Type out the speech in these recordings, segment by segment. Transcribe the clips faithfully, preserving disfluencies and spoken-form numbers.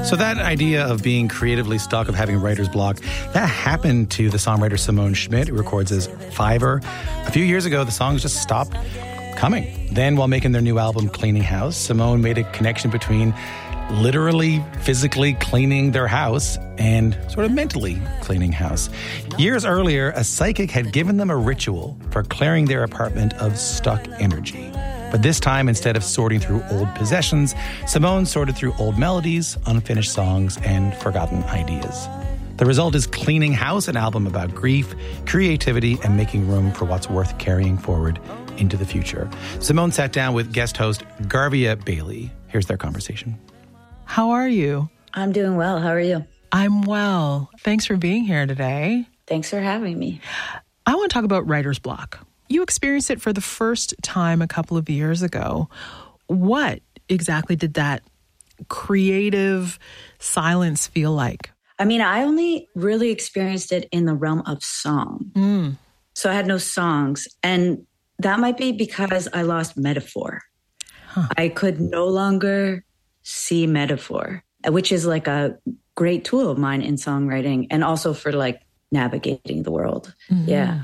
So that idea of being creatively stuck, of having writer's block, that happened to the songwriter Simone Schmidt, who records as Fiverr. A few years ago, the songs just stopped coming. Then, while making their new album, Cleaning House, Simone made a connection between literally, physically cleaning their house and sort of mentally cleaning house. Years earlier, a psychic had given them a ritual for clearing their apartment of stuck energy. But this time, instead of sorting through old possessions, Simone sorted through old melodies, unfinished songs, and forgotten ideas. The result is Cleaning House, an album about grief, creativity, and making room for what's worth carrying forward into the future. Simone sat down with guest host Garvia Bailey. Here's their conversation. How are you? I'm doing well. How are you? I'm well. Thanks for being here today. Thanks for having me. I want to talk about writer's block. You experienced it for the first time a couple of years ago. What exactly did that creative silence feel like? I mean, I only really experienced it in the realm of song. Mm. So I had no songs. And that might be because I lost metaphor. Huh. I could no longer see metaphor, which is like a great tool of mine in songwriting and also for like navigating the world. Mm-hmm. Yeah.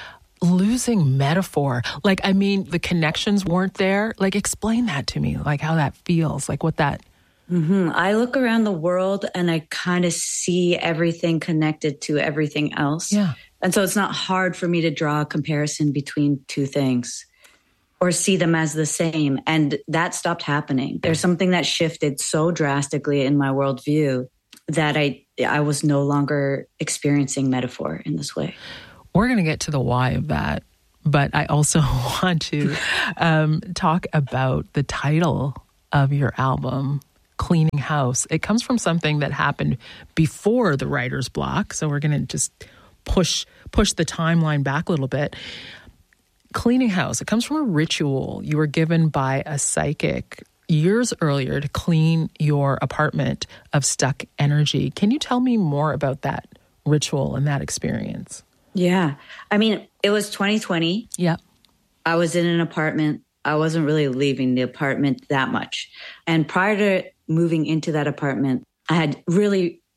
Losing metaphor. Like, I mean, the connections weren't there. Like, explain that to me, like how that feels, like what that... Mm-hmm. I look around the world and I kind of see everything connected to everything else. Yeah. And so it's not hard for me to draw a comparison between two things or see them as the same. And that stopped happening. There's something that shifted so drastically in my worldview that I I was no longer experiencing metaphor in this way. We're going to get to the why of that, but I also want to um, talk about the title of your album, Cleaning House. It comes from something that happened before the writer's block, so we're going to just push push the timeline back a little bit. Cleaning House, it comes from a ritual you were given by a psychic years earlier to clean your apartment of stuck energy. Can you tell me more about that ritual and that experience? Yeah. I mean, it was twenty twenty. Yeah. I was in an apartment. I wasn't really leaving the apartment that much. And prior to moving into that apartment, I had really